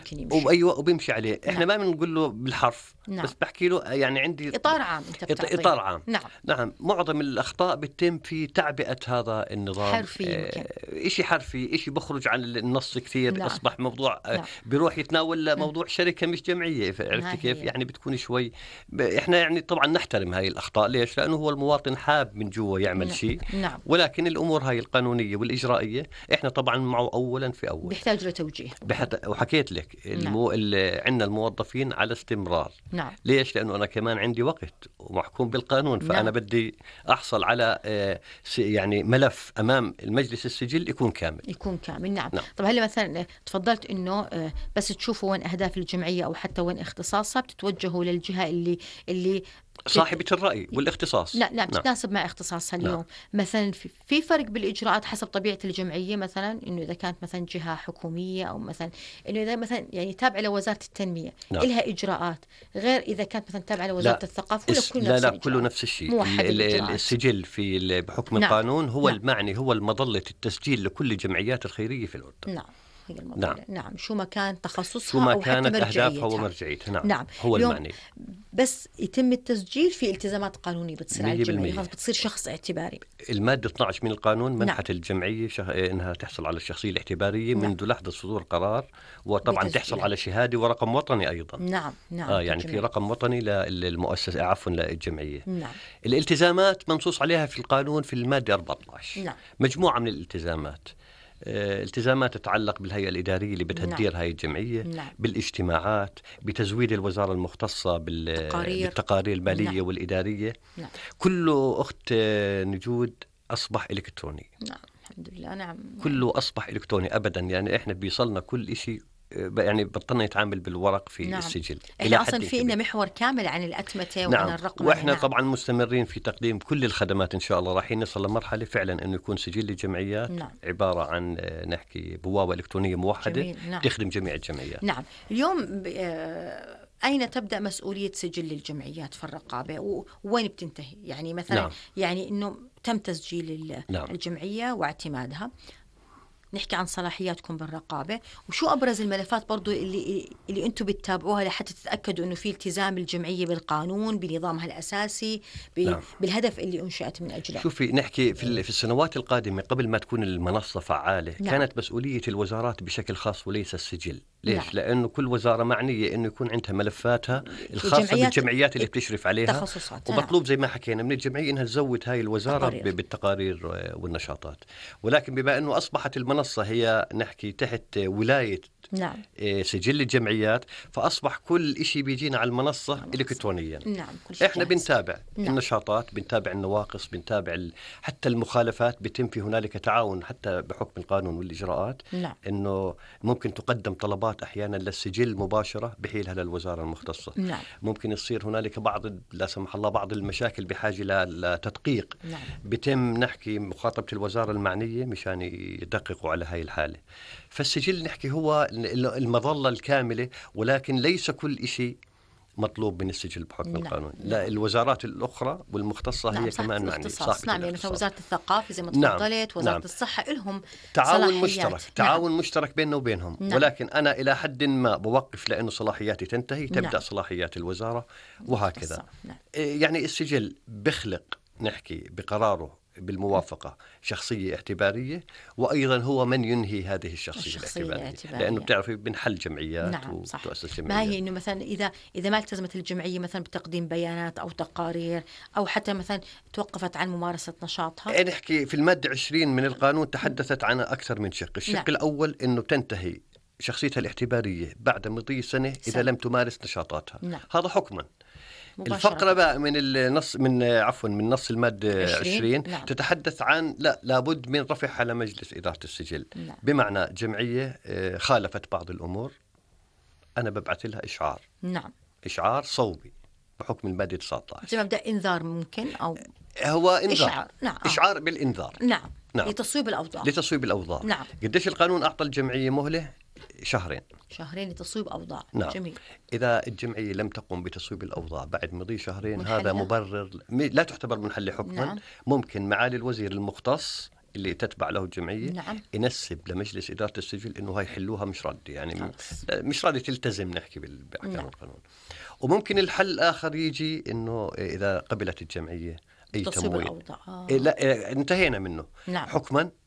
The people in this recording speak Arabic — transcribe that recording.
ممكن يمشي. وأيوة وبيمشي عليه. إحنا ما بنقول له بالحرف، نعم. بس بحكي له يعني عندي إطار عام أنت بتعطيه. إطار عام. نعم. نعم. معظم الأخطاء بتتم في تعبئة هذا النظام، حرفي يمكن. إشي حرفي، إشي بخرج عن النص كثير. نعم. أصبح موضوع نعم. بيروح يتناول موضوع شركة مش جمعية. عرفت كيف؟ يعني بتكون شوي إحنا يعني طبعا نحترم هاي الأخطاء. ليش؟ لأنه هو المواطن حاب من جوا يعمل شيء. نعم. ولكن الأمور هاي القانونية والإجرائية إحنا طبعا معه أولا في أول بيحتاج له توجيه. وحكيت لك عندنا الموظفين على استمرار. نعم. ليش؟ لأنه أنا كمان عندي وقت ومحكوم بالقانون. فأنا نعم. بدي أحصل على يعني ملف أمام المجلس السجل يكون كامل. نعم. طب هلا مثلا تفضلت إنه بس تشوفوا وين أهداف الجمعية أو حتى وين اختصاصها بتتوجهوا للجهة اللي صاحبة الرأي والاختصاص. نعم تتناسب مع اختصاصها اليوم. نعم. مثلا في فرق بالإجراءات حسب طبيعة الجمعية، مثلا إنه إذا كانت مثلا جهة حكومية أو مثلا إنه إذا مثلا يعني تابعة لوزارة التنمية نعم. إلها إجراءات غير إذا كانت مثلا تابعة لوزارة الثقافة ولا كل نفس لا كله نفس الشيء. السجل في بحكم نعم. القانون هو نعم. المعني، هو المظلة التسجيل لكل الجمعيات الخيرية في الأردن. نعم. هي المظلة. نعم. شو ما كان تخصصها شو ما أو كانت حتى مرجعيتها أهدافها ومرجعيتها. نعم. هو المعني. بس يتم التسجيل في التزامات قانونية بتصير على الجمعية، خلاص بتصير شخص اعتباري. المادة 12 من القانون منحت نعم. الجمعية إنها تحصل على الشخصية الاعتبارية منذ لحظة صدور قرار، وطبعا تحصل على شهادة ورقم وطني أيضا. نعم. يعني في رقم وطني للمؤسسة، عفوا للجمعية. نعم. الالتزامات منصوص عليها في القانون في المادة 14. نعم. مجموعة من الالتزامات. التزامات تتعلق بالهيئة الإدارية اللي بتدير هاي الجمعية. نعم. بالاجتماعات، بتزويد الوزارة المختصة بالتقارير المالية. نعم. والإدارية. نعم. كله أخت نجود أصبح إلكتروني. نعم الحمد لله. نعم. كله أصبح إلكتروني أبدا. يعني إحنا بيصلنا كل إشي، يعني بطلنا يتعامل بالورق في نعم. السجل. إحنا أصلا في إنه محور كامل عن الأتمتة وعن الرقم. وإحنا طبعا مستمرين في تقديم كل الخدمات. إن شاء الله راح نصل لمرحلة فعلا إنه يكون سجل الجمعيات عبارة عن نحكي بوابة إلكترونية موحدة تخدم جميع الجمعيات. نعم. اليوم أين تبدأ مسؤولية سجل الجمعيات في الرقابة وين بتنتهي؟ يعني مثلا يعني إنه تم تسجيل الجمعية واعتمادها، نحكي عن صلاحياتكم بالرقابة، وشو أبرز الملفات برضو اللي أنتم بتتابعوها لحتى تتأكدوا أنه في التزام الجمعية بالقانون بنظامها الأساسي بالهدف اللي أنشأت من أجله. شوفي نحكي في السنوات القادمة قبل ما تكون المنصة فعالة. كانت مسؤولية الوزارات بشكل خاص وليس السجل. ليش؟ لأنه كل وزارة معنية إنه يكون عندها ملفاتها الخاصة بالجمعيات اللي بتشرف عليها، ومطلوب زي ما حكينا من الجمعية إنها تزود هاي الوزارة بالتقارير والنشاطات. ولكن بما أنه أصبحت المنصة هي نحكي تحت ولاية سجل الجمعيات، فأصبح كل إشي بيجينا على المنصة إلكترونيا. إحنا بنتابع النشاطات، بنتابع النواقص، بنتابع حتى المخالفات. بيتم في هنالك تعاون حتى بحكم القانون والإجراءات. إنه ممكن تقدم طلبات أحيانا للسجل مباشرة بحيلها للوزارة المختصة. ممكن يصير هنالك بعض لا سمح الله بعض المشاكل بحاجة لتدقيق. بيتم نحكي مخاطبة الوزارة المعنية مشان يدققوا على هاي الحالة. فالسجل نحكي هو المظلة الكاملة، ولكن ليس كل إشي مطلوب من السجل بحكم القانون. لا، الوزارات الأخرى والمختصة هي كمان معنية. يعني مثل وزارة الثقافة زي ما تفضلت، وزارة الصحة لهم تعاون مشترك بيننا وبينهم. ولكن أنا إلى حد ما بوقف لأنه صلاحياتي تنتهي تبدأ صلاحيات الوزارة وهكذا. يعني السجل بخلق نحكي بقراره بالموافقة شخصية اعتبارية، وأيضا هو من ينهي هذه الشخصية الاعتبارية. لأنه بتعرفي بنحل جمعيات وتؤسس جمعيات. ما هي إنه مثلا إذا ما التزمت الجمعية مثلا بتقديم بيانات أو تقارير أو حتى مثلا توقفت عن ممارسة نشاطها. نحكي في المادة 20 من القانون تحدثت عن أكثر من شق. الشق الأول إنه تنتهي شخصيتها الاعتبارية بعد مضي سنة إذا لم تمارس نشاطاتها. هذا حكما. الفقرة بقى من النص من نص المادة 20 تتحدث عن لابد من رفعها على مجلس إدارة السجل. بمعنى جمعية خالفت بعض الأمور، أنا ببعث لها إشعار. إشعار صوبي بحكم المادة 19. زي مبدأ إنذار ممكن أو هو إنذار. إشعار. إشعار بالإنذار. نعم. لتصويب الأوضاع. قديش القانون أعطى الجمعية مهلة؟ شهرين لتصويب أوضاع. جميل. إذا الجمعية لم تقم بتصويب الأوضاع بعد مضي شهرين هذا مبرر لا تعتبر منحل حكما. ممكن معالي الوزير المختص اللي تتبع له الجمعية نعم. ينسب لمجلس إدارة السجل إنه هاي يحلوها مش راضي، يعني مش راضي تلتزم نحكي بأحكام نعم. القانون. وممكن الحل الآخر يجي إنه إذا قبلت الجمعية أي تمويل لا انتهينا منه. نعم. حكما